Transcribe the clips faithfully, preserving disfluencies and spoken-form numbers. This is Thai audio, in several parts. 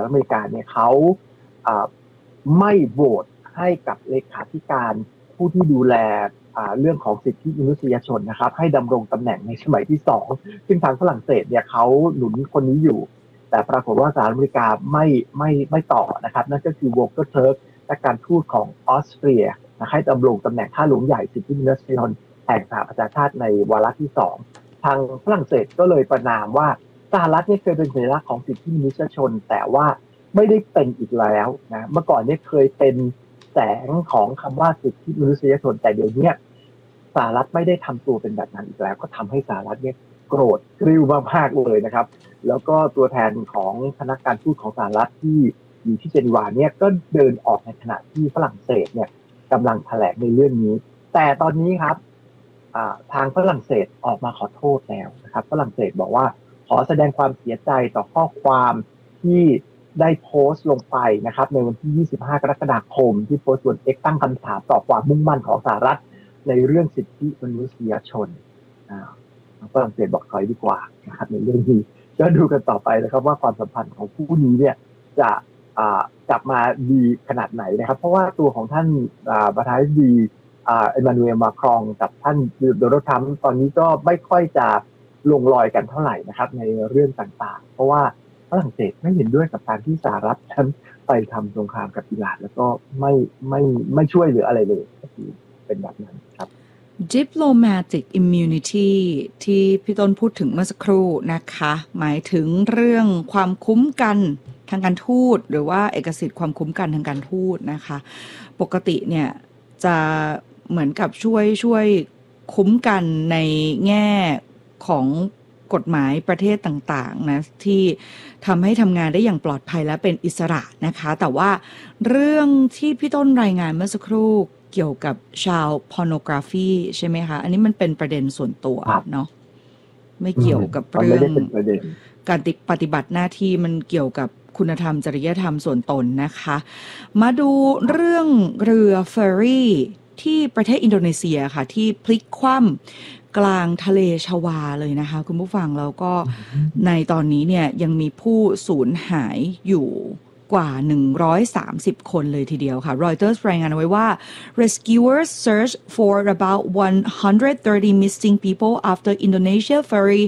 รัฐอเมริกาเนี่ยเขาไม่โหวตให้กับเลขาธิการผู้ที่ดูแลเรื่องของสิทธิมนุษยชนนะครับให้ดำรงตำแหน่งในสมัยที่สองซึ่งทางฝรั่งเศสเนี่ยเขาหนุนคนนี้อยู่แต่ปรากฏว่าสหรัฐอเมริกาไม่ไม่ไม่ต่อนะครับนั่นก็คือวอลเกอร์เทิร์กและการทูตของออสเตรียนะให้ดำรงตำแหน่งข้าหลวงใหญ่สิทธิมนุษยชนแห่งสหประชาชาติในวาระที่สองทางฝรั่งเศสก็เลยประณามว่าสหรัฐเนี่ยเคยเป็นสัญลักษณ์ของสิทธิมนุษยชนแต่ว่าไม่ได้เป็นอีกแล้วนะเมื่อก่อนเนี่ยเคยเป็นแสงของคำว่าสิทธิมนุษยชนแต่เดี๋ยวนี้สหรัฐไม่ได้ทำตัวเป็นแบบนั้นอีกแล้วก็ทำให้สหรัฐเนี่ยโกรธกริ้วมากๆเลยนะครับแล้วก็ตัวแทนของคณะการทูตของสหรัฐที่อยู่ที่เจนีวาเนี่ยก็เดินออกในขณะที่ฝรั่งเศสเนี่ยกำลังแถลงในเรื่องนี้แต่ตอนนี้ครับทางฝรั่งเศสออกมาขอโทษแล้วนะครับฝรั่งเศสบอกว่าขอแสดงความเสียใจต่อข้อความที่ได้โพสต์ลงไปนะครับในวันที่ยี่สิบห้ากรกฎาคมที่โพสต์บน X ตั้งคำถามต่อความมุ่งมั่นของสหรัฐในเรื่องสิทธิมนุษยชนฝรั่งเศสบอกถอยดีกว่านะครับในเรื่องนี้ก็ดูกันต่อไปนะครับว่าความสัมพันธ์ของคู่นี้เนี่ยจะกลับมาดีขนาดไหนนะครับเพราะว่าตัวของท่านประธานาธิบดีเอ็มมานูเอล มาครองกับท่านโดนัลด์ทรัมป์ตอนนี้ก็ไม่ค่อยจะลงรอยกันเท่าไหร่นะครับในเรื่องต่างๆเพราะว่าฝรั่งเศสไม่เห็นด้วยกับการที่สหรัฐนั้นไปทำสงครามกับอิหร่านแล้วก็ไม่ไม่ไม่ช่วยเหลืออะไรเลยก็คือเป็นแบบนั้นครับ diplomatic immunity ที่พี่ต้นพูดถึงเมื่อสักครู่นะคะหมายถึงเรื่องความคุ้มกันทางการทูตหรือว่าเอกสิทธิ์ความคุ้มกันทางการทูตนะคะปกติเนี่ยจะเหมือนกับช่วยช่วยคุ้มกันในแง่ของกฎหมายประเทศต่างๆนะที่ทำให้ทำงานได้อย่างปลอดภัยและเป็นอิสระนะคะแต่ว่าเรื่องที่พี่ต้นรายงานเมื่อสักครู่เกี่ยวกับชาวพอร์โนกราฟีใช่ไหมคะอันนี้มันเป็นประเด็นส่วนตัวเนาะไม่เกี่ยวกับเรื่องการปฏิบัติหน้าที่มันเกี่ยวกับคุณธรรมจริยธรรมส่วนตนนะคะมาดูเรื่องเรือเฟอร์รี่ที่ประเทศอินโดนีเซียค่ะที่พลิกคว่ำกลางทะเลชวาเลยนะคะคุณผู้ฟังแล้วก็ในตอนนี้เนี่ยยังมีผู้สูญหายอยู่กว่าหนึ่งร้อยสามสิบคนเลยทีเดียวค่ะ Reuters รายงานไว้ว่า Rescuers search for about one hundred thirty missing people after Indonesia ferry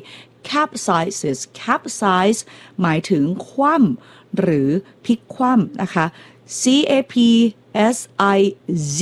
capsizes capsize หมายถึงคว่ำหรือพลิกคว่ำนะคะ C A P S I Z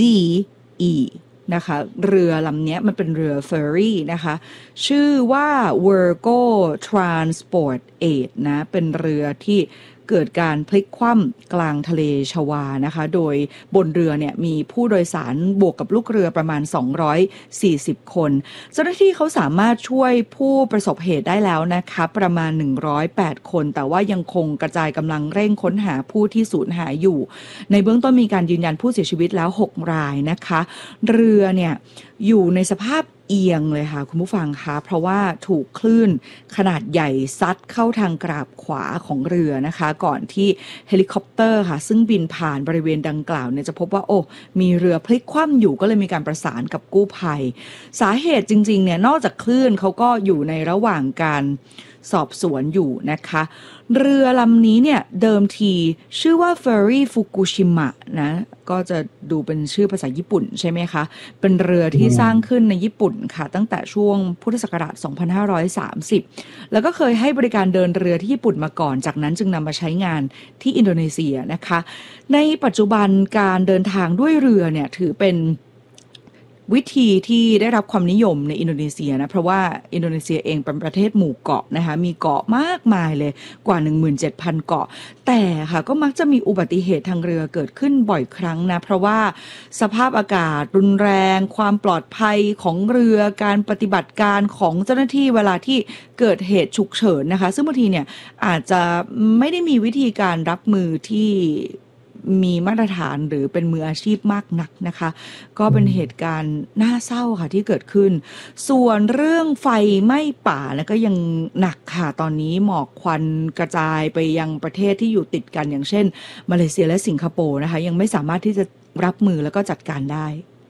E นะคะเรือลำนี้มันเป็นเรือเฟอร์รี่นะคะชื่อว่า Virgo Transport แปดนะเป็นเรือที่เกิดการพลิกคว่ำกลางทะเลชวานะคะโดยบนเรือเนี่ยมีผู้โดยสารบวกกับลูกเรือประมาณสองร้อยสี่สิบคนเจ้าหน้าที่เขาสามารถช่วยผู้ประสบเหตุได้แล้วนะคะประมาณหนึ่งร้อยแปดคนแต่ว่ายังคงกระจายกำลังเร่งค้นหาผู้ที่สูญหายอยู่ในเบื้องต้นมีการยืนยันผู้เสียชีวิตแล้วหกรายนะคะเรือเนี่ยอยู่ในสภาพเอียงเลยค่ะคุณผู้ฟังคะเพราะว่าถูกคลื่นขนาดใหญ่ซัดเข้าทางกราบขวาของเรือนะคะก่อนที่เฮลิคอปเตอร์ค่ะซึ่งบินผ่านบริเวณดังกล่าวเนี่ยจะพบว่าโอ้มีเรือพลิกคว่ำอยู่ก็เลยมีการประสานกับกู้ภัยสาเหตุจริงๆเนี่ยนอกจากคลื่นเขาก็อยู่ในระหว่างการสอบสวนอยู่นะคะเรือลำนี้เนี่ยเดิมทีชื่อว่าเฟอร์รี่ฟุกุชิมะนะก็จะดูเป็นชื่อภาษาญี่ปุ่นใช่ไหมคะเป็นเรือที่สร้างขึ้นในญี่ปุ่นค่ะตั้งแต่ช่วงพุทธศักราชสองพันห้าร้อยสามสิบแล้วก็เคยให้บริการเดินเรือที่ญี่ปุ่นมาก่อนจากนั้นจึงนำมาใช้งานที่อินโดนีเซียนะคะในปัจจุบันการเดินทางด้วยเรือเนี่ยถือเป็นวิธีที่ได้รับความนิยมในอินโดนีเซียนะเพราะว่าอินโดนีเซียเองเป็นประเทศหมู่เกาะนะคะมีเกาะมากมายเลยกว่า หนึ่งหมื่นเจ็ดพัน เกาะแต่ค่ะก็มักจะมีอุบัติเหตุทางเรือเกิดขึ้นบ่อยครั้งนะเพราะว่าสภาพอากาศรุนแรงความปลอดภัยของเรือการปฏิบัติการของเจ้าหน้าที่เวลาที่เกิดเหตุฉุกเฉินนะคะซึ่งบางทีเนี่ยอาจจะไม่ได้มีวิธีการรับมือที่มีมาตรฐานหรือเป็นมืออาชีพมากนักนะคะก็เป็นเหตุการณ์น่าเศร้าค่ะที่เกิดขึ้นส่วนเรื่องไฟไหม้ป่าแล้วก็ยังหนักค่ะตอนนี้หมอกควันกระจายไปยังประเทศที่อยู่ติดกันอย่างเช่นมาเลเซียและสิงคโปร์นะคะยังไม่สามารถที่จะรับมือแล้วก็จัดการได้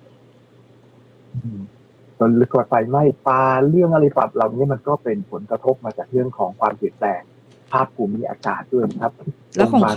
ตอนเรื่องไฟไหม้ป่าเรื่องอะไรแบบเหล่านี้มันก็เป็นผลกระทบมาจากเรื่องของความเปลี่ยนแปลงภาพภูมิอากาศด้วยครับแล้วของ